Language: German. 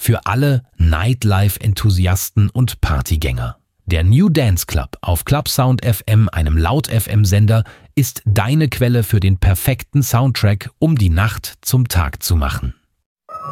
für alle Nightlife-Enthusiasten und Partygänger. Der New Dance Club auf Clubsound FM, einem Laut-FM-Sender, ist deine Quelle für den perfekten Soundtrack, um die Nacht zum Tag zu machen.